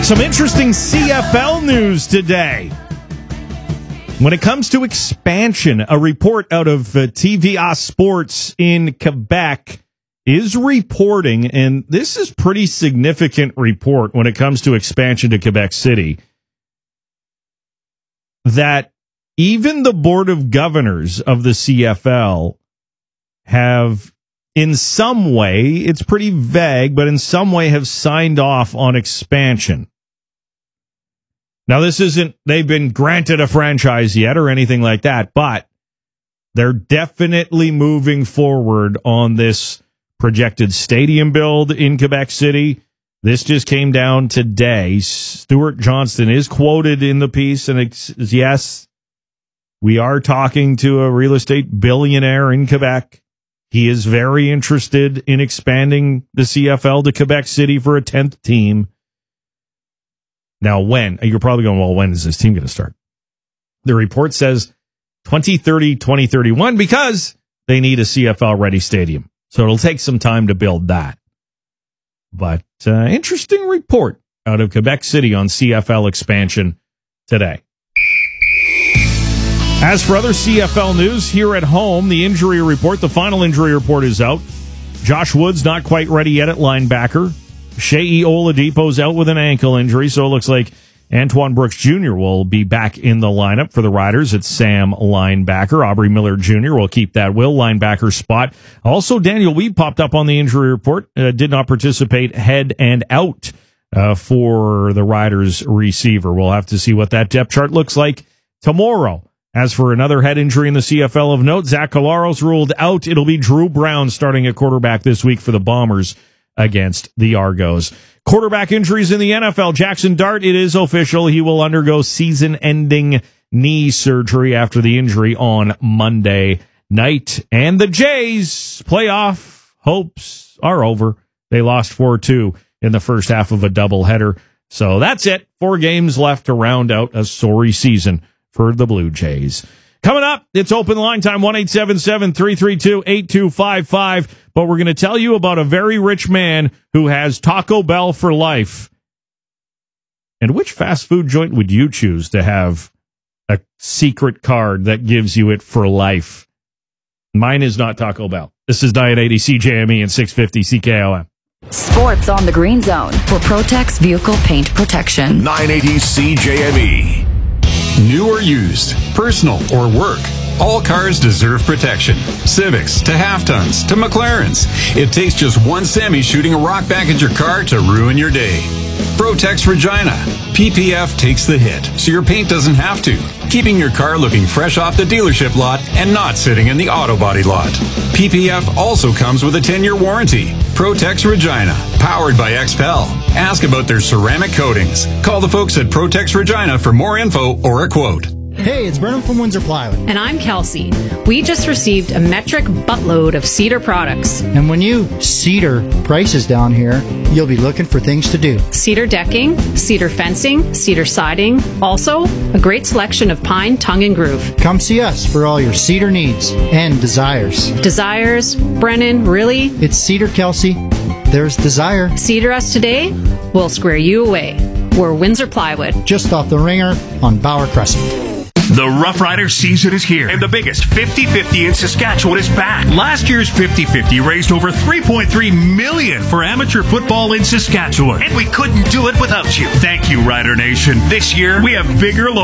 Some interesting CFL news today. When it comes to expansion, a report out of TVA Sports in Quebec is reporting, and this is pretty significant report when it comes to expansion to Quebec City, that even the Board of Governors of the CFL have, in some way, it's pretty vague, but in some way have signed off on expansion. Now, this isn't, they've been granted a franchise yet or anything like that, but they're definitely moving forward on this projected stadium build in Quebec City. This just came down today. Stuart Johnston is quoted in the piece, and it says, yes, we are talking to a real estate billionaire in Quebec. He is very interested in expanding the CFL to Quebec City for a 10th team. Now, when? You're probably going, well, when is this team going to start? The report says 2030, 2031, because they need a CFL-ready stadium. So it'll take some time to build that. But interesting report out of Quebec City on CFL expansion today. As for other CFL news, here at home, the injury report, the final injury report is out. Josh Wood's not quite ready yet at linebacker. Shea Oladipo's out with an ankle injury, so it looks like Antoine Brooks Jr. will be back in the lineup for the Riders at Sam linebacker. Aubrey Miller Jr. will keep that Will linebacker spot. Also, Daniel Weeb popped up on the injury report, did not participate head and out for the Riders receiver. We'll have to see what that depth chart looks like tomorrow. As for another head injury in the CFL of note, Zach Collaros ruled out. It'll be Drew Brown starting at quarterback this week for the Bombers against the Argos. Quarterback injuries in the NFL. Jackson Dart, it is official. He will undergo season-ending knee surgery after the injury on Monday night. And the Jays' playoff hopes are over. They lost 4-2 in the first half of a doubleheader. So that's it. 4 games left to round out a sorry season for the Blue Jays. Coming up, it's open line time, 1-877-332-8255. But we're going to tell you about a very rich man who has Taco Bell for life. And which fast food joint would you choose to have a secret card that gives you it for life? Mine is not Taco Bell. This is 980 CJME and 650 CKOM. Sports on the Green Zone for Protex Vehicle Paint Protection. 980 CJME. New or used, personal or work, all cars deserve protection. Civics to half-tons to McLarens. It takes just one semi shooting a rock back at your car to ruin your day. Protex Regina. PPF takes the hit, so your paint doesn't have to, keeping your car looking fresh off the dealership lot and not sitting in the auto body lot. PPF also comes with a 10-year warranty. Protex Regina, powered by XPEL. Ask about their ceramic coatings. Call the folks at Protex Regina for more info or a quote. Hey, it's Brennan from Windsor Plywood. And I'm Kelsey. We just received a metric buttload of Cedar products. And when you Cedar prices down here, you'll be looking for things to do. Cedar decking, cedar fencing, cedar siding. Also, a great selection of pine, tongue, and groove. Come see us for all your cedar needs and desires. Desires? Brennan, really? It's Cedar, Kelsey. There's desire. Cedar us today, we'll square you away. We're Windsor Plywood. Just off the Ringer on Bauer Crescent. The Rough Rider season is here, and the biggest 50-50 in Saskatchewan is back. Last year's 50-50 raised over $3.3 million for amateur football in Saskatchewan, and we couldn't do it without you. Thank you, Rider Nation. This year, we have bigger